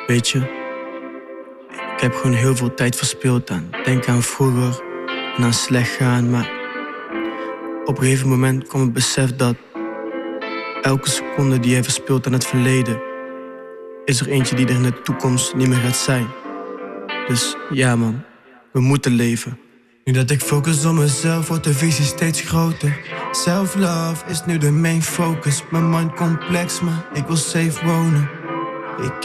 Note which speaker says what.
Speaker 1: Weet je, ik heb gewoon heel veel tijd verspild aan denken aan vroeger en aan slecht gaan. Maar op een gegeven moment kwam het besef dat elke seconde die jij verspilt aan het verleden, is er eentje die er in de toekomst niet meer gaat zijn. Dus ja man, we moeten leven. Nu dat ik focus op mezelf, wordt de visie steeds groter. Self-love is nu de main focus. Mijn mind complex, maar ik wil safe wonen. Ik